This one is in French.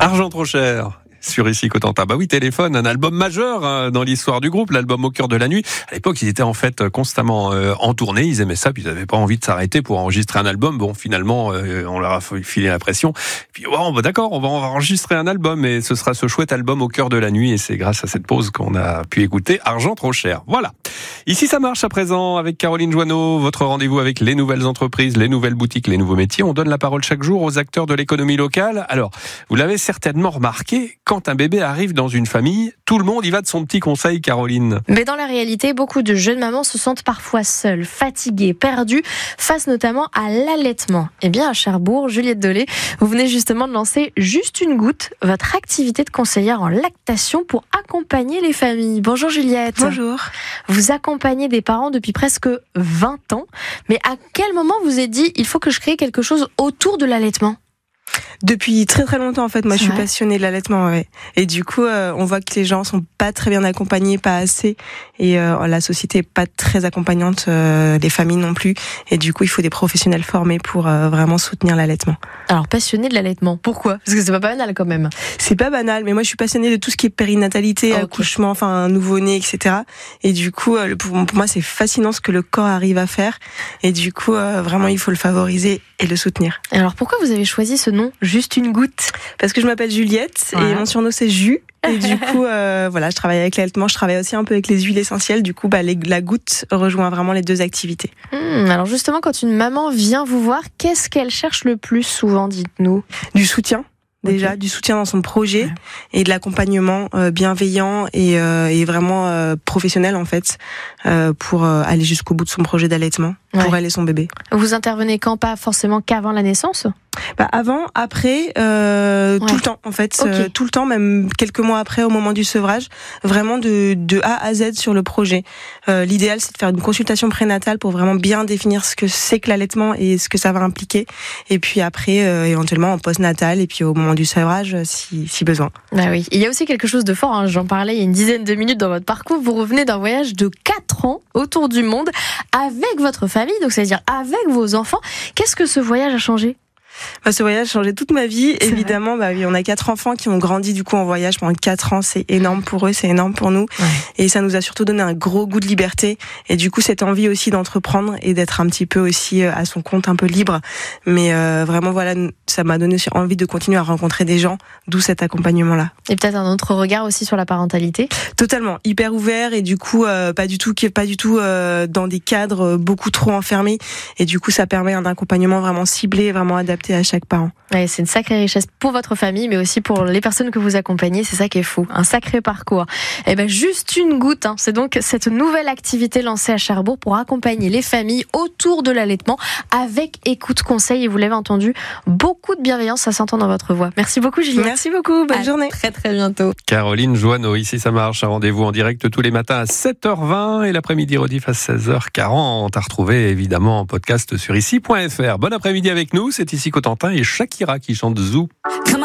Argent trop cher. Sur Ici Cotentin. Bah oui, Téléphone, un album majeur dans l'histoire du groupe, l'album Au cœur de la nuit. À l'époque, ils étaient en fait constamment en tournée, ils aimaient ça, puis ils n'avaient pas envie de s'arrêter pour enregistrer un album. Bon, finalement, on leur a filé la pression. Puis d'accord, on va enregistrer un album et ce sera ce chouette album Au cœur de la nuit et c'est grâce à cette pause qu'on a pu écouter Argent trop cher. Voilà. Ici, ça marche à présent avec Caroline Joanneau, votre rendez-vous avec les nouvelles entreprises, les nouvelles boutiques, les nouveaux métiers. On donne la parole chaque jour aux acteurs de l'économie locale. Alors, vous l'avez certainement remarqué, quand un bébé arrive dans une famille, tout le monde y va de son petit conseil, Caroline. Mais dans la réalité, beaucoup de jeunes mamans se sentent parfois seules, fatiguées, perdues, face notamment à l'allaitement. Eh bien, à Cherbourg, Juliette Dolé, vous venez justement de lancer Juste une goutte, votre activité de conseillère en lactation pour accompagner les familles. Bonjour Juliette. Bonjour. Vous accompagnez des parents depuis presque 20 ans, mais à quel moment vous vous êtes dit, il faut que je crée quelque chose autour de l'allaitement ? Depuis très très longtemps en fait, moi je suis passionnée de l'allaitement, ouais. Et du coup on voit que les gens sont pas très bien accompagnés, pas assez, et la société est pas très accompagnante, les familles non plus, et du coup il faut des professionnels formés pour vraiment soutenir l'allaitement. Alors passionnée de l'allaitement, pourquoi ? Parce que c'est pas banal quand même. C'est pas banal, mais moi je suis passionnée de tout ce qui est périnatalité, accouchement, enfin nouveau-né, etc. Et du coup pour moi c'est fascinant ce que le corps arrive à faire, et du coup vraiment il faut le favoriser et le soutenir. Et alors pourquoi vous avez choisi ce nom, Juste une goutte ? Parce que je m'appelle Juliette et mon surnom c'est Jus. Et du coup, je travaille avec l'allaitement, je travaille aussi un peu avec les huiles essentielles. Du coup, la goutte rejoint vraiment les deux activités. Alors justement, quand une maman vient vous voir, qu'est-ce qu'elle cherche le plus souvent, dites-nous ? Du soutien. Déjà, du soutien dans son projet et de l'accompagnement bienveillant et vraiment professionnel en fait pour aller jusqu'au bout de son projet d'allaitement pour elle et son bébé. Vous intervenez quand ? Pas forcément qu'avant la naissance ? Avant, après, tout le temps en fait, tout le temps, même quelques mois après au moment du sevrage, vraiment de A à Z sur le projet. L'idéal c'est de faire une consultation prénatale pour vraiment bien définir ce que c'est que l'allaitement et ce que ça va impliquer, et puis après éventuellement en postnatal et puis au moment du sevrage si besoin. Ah oui, il y a aussi quelque chose de fort, j'en parlais il y a une dizaine de minutes dans votre parcours, vous revenez d'un voyage de 4 ans autour du monde avec votre famille, donc c'est-à-dire avec vos enfants. Qu'est-ce que ce voyage a changé ? Ce voyage a changé toute ma vie, évidemment. Oui, on a 4 enfants qui ont grandi du coup en voyage pendant 4 ans. C'est énorme pour eux, c'est énorme pour nous. Et ça nous a surtout donné un gros goût de liberté. Et du coup, cette envie aussi d'entreprendre et d'être un petit peu aussi à son compte, un peu libre. Mais vraiment, voilà, ça m'a donné envie de continuer à rencontrer des gens, d'où cet accompagnement-là. Et peut-être un autre regard aussi sur la parentalité ? Totalement, hyper ouvert et du coup, pas du tout dans des cadres beaucoup trop enfermés. Et du coup, ça permet un accompagnement vraiment ciblé, vraiment adapté à chaque parent. Ouais, c'est une sacrée richesse pour votre famille, mais aussi pour les personnes que vous accompagnez. C'est ça qui est fou, un sacré parcours. Et juste une goutte, c'est donc cette nouvelle activité lancée à Cherbourg pour accompagner les familles autour de l'allaitement avec écoute, conseil. Et vous l'avez entendu, beaucoup de bienveillance, ça s'entend dans votre voix. Merci beaucoup, Juliette. Merci beaucoup, bonne journée. Très très bientôt. Caroline Joanneau, Ici ça marche, un rendez-vous en direct tous les matins à 7h20 et l'après-midi rediff à 16h40. À retrouver évidemment en podcast sur ici.fr. Bon après-midi avec nous, c'est Ici Cotentin et Shakira qui chante Zou.